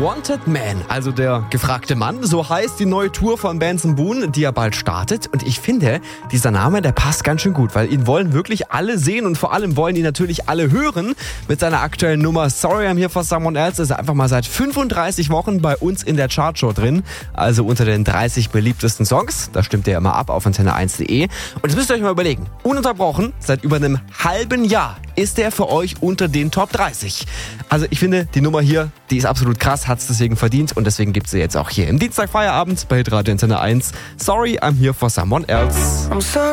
Wanted Man, also der gefragte Mann, so heißt die neue Tour von Benson Boone, die ja bald startet. Und ich finde, dieser Name, der passt ganz schön gut, weil ihn wollen wirklich alle sehen und vor allem wollen ihn natürlich alle hören. Mit seiner aktuellen Nummer Sorry I'm Here for Someone Else ist er einfach mal seit 35 Wochen bei uns in der Chartshow drin, also unter den 30 beliebtesten Songs. Da stimmt er immer ab auf antenne1.de. Und jetzt müsst ihr euch mal überlegen, ununterbrochen, seit über einem halben Jahr ist er für euch unter den Top 30. Also ich finde, die Nummer hier, die ist absolut krass, hat es deswegen verdient und deswegen gibt es sie jetzt auch hier im Dienstagfeierabend bei Hitradio Antenne 1. Sorry, I'm Here for Someone Else.